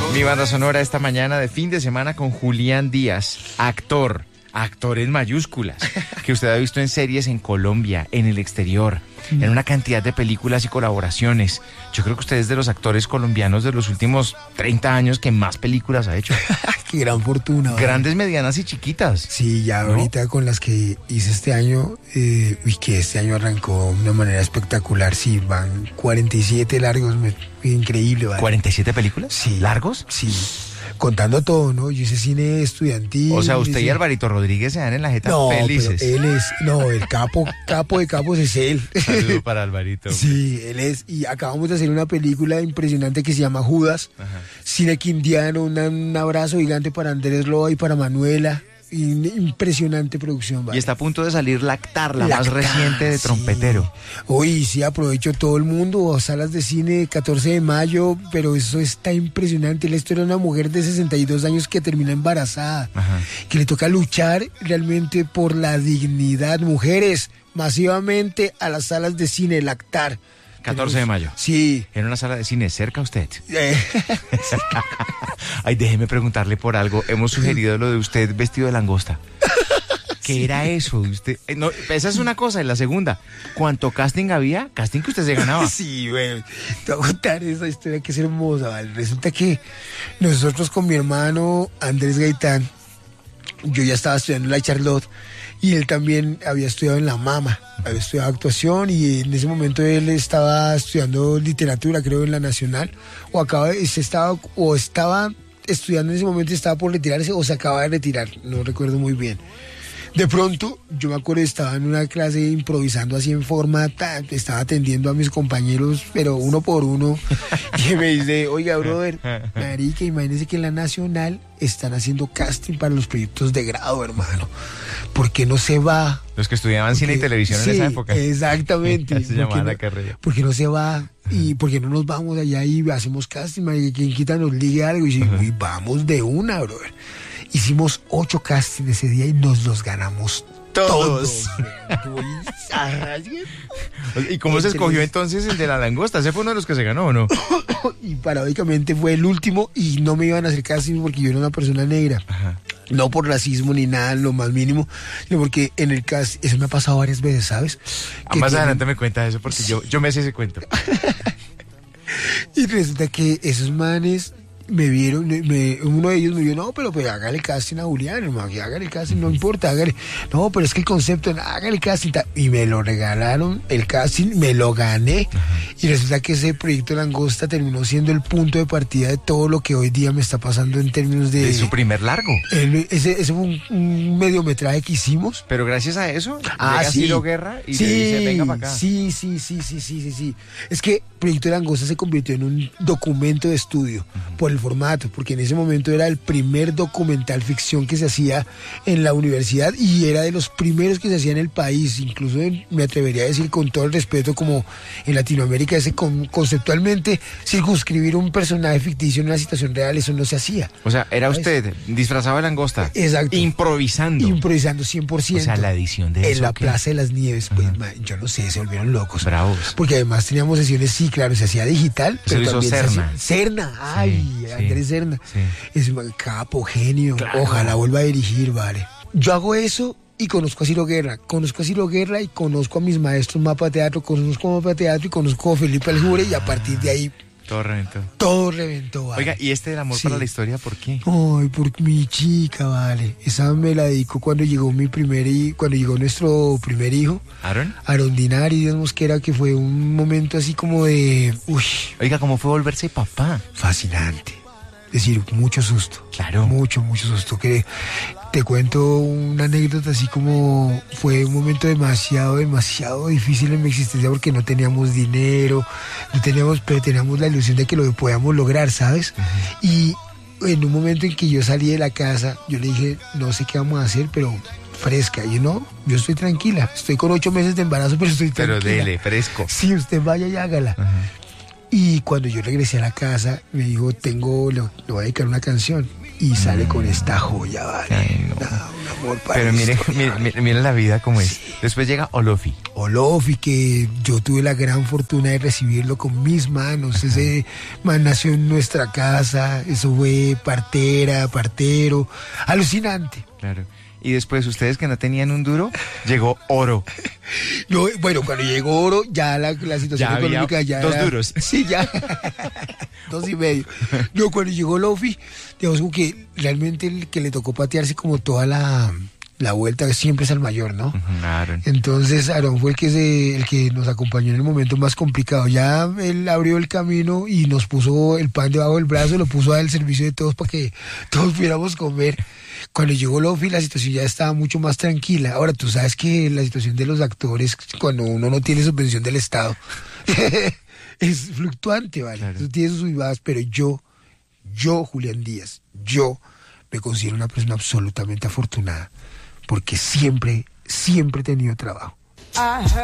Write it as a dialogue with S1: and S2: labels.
S1: Mi banda sonora esta mañana de fin de semana con Julián Díaz, actor en mayúsculas, que usted ha visto en series en Colombia, en el exterior, en una cantidad de películas y colaboraciones. Yo creo que usted es de los actores colombianos de los últimos 30 años que más películas ha hecho.
S2: Qué gran fortuna.
S1: Grandes, medianas y chiquitas.
S2: Sí, ya ahorita con las que hice este año, y que este año arrancó de una manera espectacular. Sí, van 47 largos, increíble. ¿Vale?
S1: ¿47 películas?
S2: Sí.
S1: ¿Largos?
S2: Sí. Contando todo, ¿no? Yo hice cine estudiantil.
S1: O sea, usted y Alvarito Rodríguez se dan en la jeta felices.
S2: Pero él es, el capo de capos es él.
S1: Saludo para Alvarito.
S2: Sí, él es, y acabamos de hacer una película impresionante que se llama Judas. Ajá. Cine quindiano, un abrazo gigante para Andrés Roa y para Manuela. Impresionante producción, ¿vale?
S1: Y está a punto de salir Lactar, la más reciente de Trompetero.
S2: Hoy sí, aprovecho todo el mundo, salas de cine 14 de mayo, pero eso está impresionante. La historia de una mujer de 62 años que termina embarazada, ajá, que le toca luchar realmente por la dignidad. Mujeres, masivamente a las salas de cine, Lactar.
S1: 14 de mayo.
S2: Sí.
S1: En una sala de cine, ¿cerca a usted? Ay, déjeme preguntarle por algo. Hemos sugerido lo de usted vestido de langosta. ¿Qué sí era eso? Usted, no, esa es una cosa. Y la segunda, ¿cuánto casting había? Casting que usted se ganaba.
S2: Sí, güey. Te voy a contar esa historia que es hermosa, ¿vale? Resulta que nosotros con mi hermano Andrés Gaitán, yo ya estaba estudiando en la Charlotte, y él también había estudiado en la Mama, había estudiado actuación, y en ese momento él estaba estudiando literatura, creo, en la Nacional, o estaba estudiando en ese momento y estaba por retirarse, o se acaba de retirar, no recuerdo muy bien. De pronto, yo me acuerdo, estaba en una clase improvisando así en forma, estaba atendiendo a mis compañeros, pero uno por uno, y me dice, oiga, brother, marica, imagínese que en la Nacional están haciendo casting para los proyectos de grado, hermano. ¿Por qué no se va?
S1: Los que estudiaban cine y televisión en esa época.
S2: Exactamente.
S1: Se llamaba la carrera.
S2: ¿Por qué no se va? ¿Y por qué no nos vamos allá y hacemos casting? Marica, quien quita nos ligue algo, y dice, vamos de una, brother. Hicimos 8 castings ese día y nos los ganamos todos.
S1: ¿Y cómo se escogió entonces el de la langosta? ¿Ese fue uno de los que se ganó o no?
S2: Y paradójicamente fue el último, y no me iban a hacer casting porque yo era una persona negra. Ajá. No por racismo ni nada, lo más mínimo, sino porque en el casting, eso me ha pasado varias veces, ¿sabes?
S1: Más adelante me cuenta eso porque yo me sé ese cuento.
S2: Y resulta que esos manes me vieron, uno de ellos me vio, no, pero hágale casting a Julián, hermano, que hágale casting, no importa, hágale. No, pero es que el concepto, hágale casting. Y me lo regalaron, el casting, me lo gané. Ajá. Y resulta que ese proyecto Langosta terminó siendo el punto de partida de todo lo que hoy día me está pasando en términos de...
S1: ¿De su primer largo?
S2: Ese fue un mediometraje que hicimos.
S1: Pero gracias a eso,
S2: sí.
S1: Ciro Guerra y le dice, venga para acá.
S2: Sí. Es que Proyecto Langosta se convirtió en un documento de estudio, uh-huh, por el formato, porque en ese momento era el primer documental ficción que se hacía en la universidad, y era de los primeros que se hacía en el país, incluso me atrevería a decir con todo el respeto, como en Latinoamérica, conceptualmente circunscribir un personaje ficticio en una situación real, eso no se hacía.
S1: O sea, era usted disfrazado de langosta.
S2: Exacto.
S1: Improvisando
S2: 100%.
S1: O sea, la edición de
S2: en
S1: eso.
S2: En la Plaza de las Nieves, pues, yo no sé, se volvieron locos.
S1: Bravos.
S2: Porque además teníamos sesiones, sí, claro, se hacía digital.
S1: Pero hizo Serna.
S2: Serna, ay, sí, Andrés Serna. Sí. Es capo, genio. Claro. Ojalá vuelva a dirigir, vale. Yo hago eso y conozco a Ciro Guerra. Y conozco a mis maestros Mapa Teatro, y conozco a Felipe Aljure, y a partir de ahí... Todo reventó, vale.
S1: Oiga, ¿y este del amor para la historia, por qué?
S2: Ay, por mi chica, vale. Esa me la dedicó cuando llegó nuestro primer hijo.
S1: ¿Aaron
S2: Dinari, Dios Mosquera, que fue un momento así como de...
S1: Oiga, ¿cómo fue volverse papá?
S2: Fascinante. Es decir, mucho susto.
S1: Claro.
S2: Mucho susto. Que te cuento una anécdota, así como fue un momento demasiado difícil en mi existencia, porque no teníamos dinero, pero teníamos la ilusión de que lo podíamos lograr, ¿sabes? Uh-huh. Y en un momento en que yo salí de la casa, yo le dije, no sé qué vamos a hacer, pero fresca. Y yo estoy tranquila. Estoy con 8 meses de embarazo, pero estoy tranquila.
S1: Pero dele, fresco.
S2: Sí, usted vaya y hágala. Uh-huh. Y cuando yo regresé a la casa, me dijo, le voy a dedicar una canción. y sale con esta joya, ¿vale?
S1: Ay, no.
S2: Un amor
S1: Pero mire,
S2: paradistorial.
S1: mire la vida como es. Después llega Olofi.
S2: Olofi, que yo tuve la gran fortuna de recibirlo con mis manos. Ese man nació en nuestra casa, eso fue partero, alucinante.
S1: Claro. Y después, ustedes que no tenían un duro, llegó Oro.
S2: No, bueno, cuando llegó Oro, ya la situación
S1: Ya había
S2: económica ya
S1: dos
S2: era-
S1: duros.
S2: Sí, ya. 2.5. No, cuando llegó Lofi, digamos como que realmente el que le tocó patearse como toda la vuelta siempre es al mayor, ¿no?
S1: Aaron.
S2: Entonces Aarón fue el que nos acompañó en el momento más complicado. Ya él abrió el camino y nos puso el pan debajo del brazo, lo puso al servicio de todos para que todos pudiéramos comer. Cuando llegó Lofi, la situación ya estaba mucho más tranquila. Ahora, tú sabes que la situación de los actores, cuando uno no tiene subvención del Estado, es fluctuante, ¿vale?
S1: Claro.
S2: Tú tienes sus subidas, pero yo, Julián Díaz, yo me considero una persona absolutamente afortunada, porque siempre he tenido trabajo.